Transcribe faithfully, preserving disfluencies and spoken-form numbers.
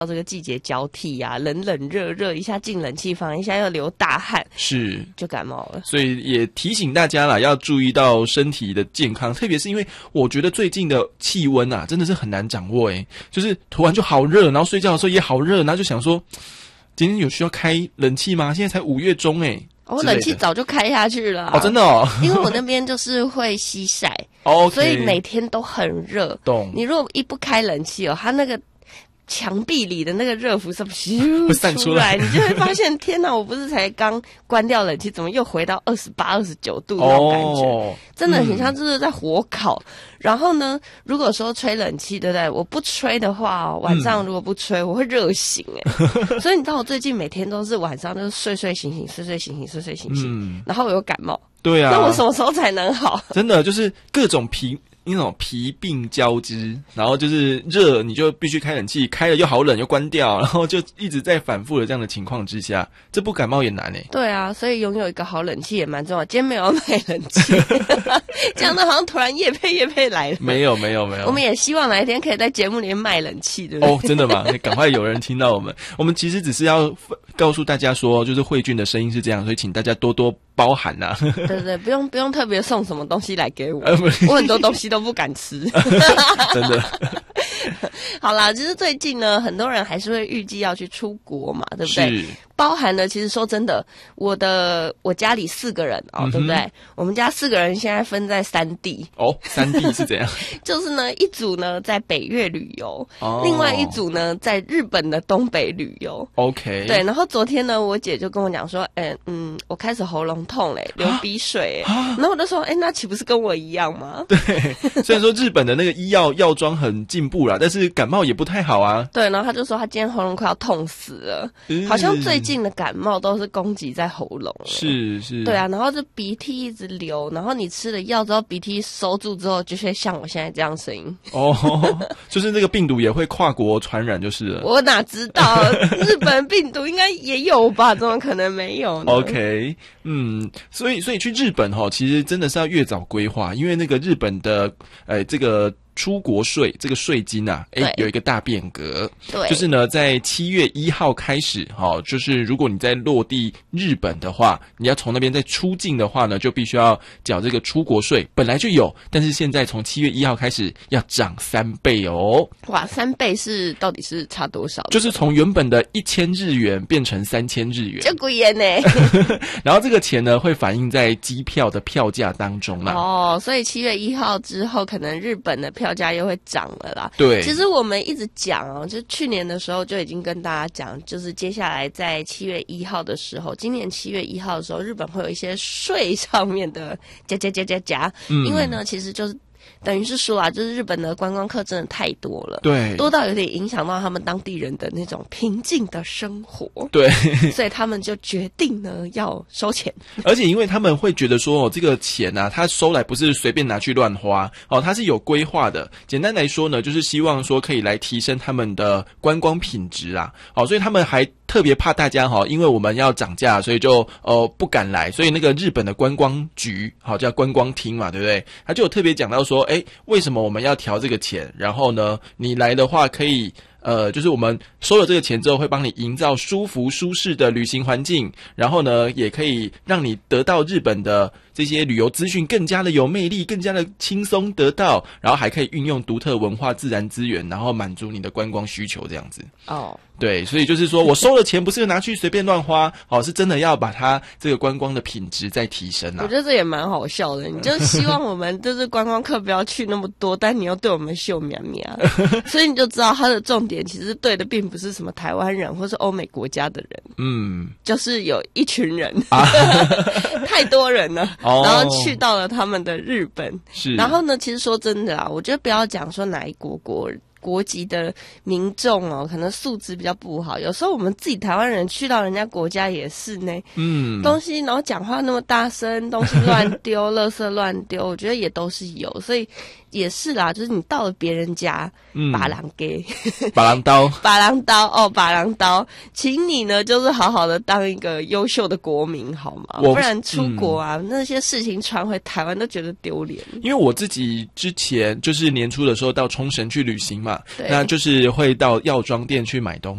这个季节交替啊，冷冷热热，一下进冷气房，一下又流大汗， 是就感冒了。 所以也提醒大家啦，要注意到身体的健康，特别是因为我觉得最近的气温啊，真的是很难掌握诶，就是突然就好热，然后睡觉的时候也好热，然后就想说，今天有需要开冷气吗？现在才五月中诶。 我冷气早就开下去了、啊、 哦，真的哦， 因为我那边就是会西晒， 哦、okay 所以每天都很热。 懂？ 你如果一不开冷气哦，它那个墙壁里的那个热辐射咻会散出来， 你就会发现，天哪！我不是才刚关掉冷气，怎么又回到二十八、二十九度那种感觉？哦、真的很像就是在火烤。嗯、然后呢，如果说吹冷气，对不对？我不吹的话，晚上如果不吹，嗯、我会热醒哎、欸。所以你知道，我最近每天都是晚上就是睡睡醒醒，睡睡醒醒，睡睡醒醒，嗯、然后我有感冒。 对啊， 那我什么时候才能好？ 真的就是各种皮。那种疲病交织，然后就是热，你就必须开冷气，开了又好冷又关掉，然后就一直在反复的这样的情况之下，这不感冒也难欸。 对啊，所以拥有一个好冷气也蛮重要。今天没有买冷气，讲的好像突然业配业配来了。 没有没有没有， 我们也希望哪一天可以在节目里面卖冷气，对不对？ 哦，真的吗？赶快有人听到我们。我们其实只是要告诉大家说，就是慧君的声音是这样，所以请大家多多包涵呐、啊。 对对对，不用不用特别送什么东西来给我，我很多东西都不敢吃。 真的。 好啦，其实最近呢，很多人还是会预计要去出国嘛，对不对？ 是。 包含了，其实说真的，我的我家里四个人哦，嗯、对不对？我们家四个人现在分在三地哦，三地是怎样？ 就是呢，一组呢在北越旅游，哦、另外一组呢在日本的东北旅游。 OK， 对。然后昨天呢，我姐就跟我讲说，哎，嗯，我开始喉咙痛嘞，流鼻水，然后我就说，哎，那岂不是跟我一样吗？ 对，虽然说日本的那个医药药妆很进步啦，但是感冒也不太好啊。 对，然后他就说他今天喉咙快要痛死了，嗯、好像最近的感冒都是攻击在喉咙。 是是。 对啊，然后就鼻涕一直流，然后你吃了药之后鼻涕收住之后，就会像我现在这样声音。 哦，就是那个病毒也会跨国传染就是了。 我哪知道，日本病毒应该也有吧？怎么可能没有呢 ？OK， 嗯，所以所以去日本齁，其实真的是要越早规划，因为那个日本的呃这个。出国税这个税金啊，诶，有一个大变革。 对， 就是呢，在七月一号开始，哈、哦，就是如果你在落地日本的话，你要从那边再出境的话呢，就必须要缴这个出国税。本来就有，但是现在从七月一号开始要涨三倍哦。 哇，三倍是到底是差多少？ 就是从原本的一千日元变成三千日元， 这贵耶呢。 然后这个钱呢，会反映在机票的票价当中啦。 哦，所以七月一号之后，可能日本的票价又会涨了啦。 对， 其实我们一直讲哦，就去年的时候就已经跟大家讲，就是接下来在七月一号的时候，今年七月一号的时候，日本会有一些税上面的加加加加加，嗯、因为呢，其实就是。等于是说啊，就是日本的观光客真的太多了， 对， 多到有点影响到他们当地人的那种平静的生活， 对， 所以他们就决定呢要收钱， 而且因为他们会觉得说，哦，这个钱啊，他收来不是随便拿去乱花，哦，他是有规划的。简单来说呢，就是希望说可以来提升他们的观光品质啊，哦，所以他们还特别怕大家哈，因为我们要涨价，所以就呃不敢来，所以那个日本的观光局，好叫观光厅嘛，对不对？他就有特别讲到说，诶，为什么我们要调这个钱？然后呢，你来的话可以。呃，就是我们收了这个钱之后，会帮你营造舒服、舒适的旅行环境，然后呢，也可以让你得到日本的这些旅游资讯更加的有魅力，更加的轻松得到，然后还可以运用独特文化、自然资源，然后满足你的观光需求，这样子。 哦， 对，所以就是说我收了钱，不是拿去随便乱花，哦，是真的要把它这个观光的品质再提升啊。 我觉得这也蛮好笑的，你就希望我们就是观光客不要去那么多，但你又对我们秀绵绵，所以你就知道它的重点。其实对的并不是什么台湾人或是欧美国家的人，嗯，就是有一群人，啊、太多人了，哦、然后去到了他们的日本， 是， 然后呢，其实说真的啊，我觉得不要讲说哪一国国人。国籍的民众哦，可能素质比较不好。有时候我们自己台湾人去到人家国家也是呢，嗯，东西然后讲话那么大声，东西乱丢，垃圾乱丢，我觉得也都是有。所以也是啦，就是你到了别人家， 嗯， 把郎给把郎刀， 把郎刀哦，把郎刀，请你呢就是好好的当一个优秀的国民好吗？不然出国啊、嗯、那些事情传回台湾都觉得丢脸。 因为我自己之前就是年初的时候到冲绳去旅行嘛，那就是会到药妆店去买东西。